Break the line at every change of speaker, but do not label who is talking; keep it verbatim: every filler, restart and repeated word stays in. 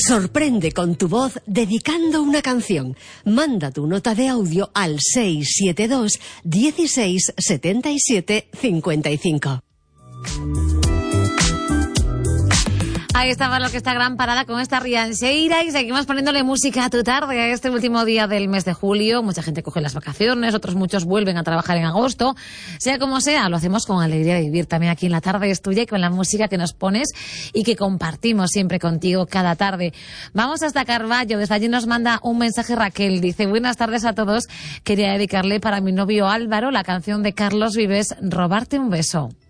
Sorprende con tu voz dedicando una canción. Manda tu nota de audio al seis siete dos, dieciséis, setenta y siete, cincuenta y cinco.
Ahí estaba lo que está gran parada con esta Rianxeira y seguimos poniéndole música a tu tarde este último día del mes de julio. Mucha gente coge las vacaciones, otros muchos vuelven a trabajar en agosto. Sea como sea, lo hacemos con alegría de vivir también aquí en La Tarde es Tuya y con la música que nos pones y que compartimos siempre contigo cada tarde. Vamos hasta Carballo, desde allí nos manda un mensaje Raquel. Dice, buenas tardes a todos, quería dedicarle para mi novio Álvaro la canción de Carlos Vives, Robarte un beso.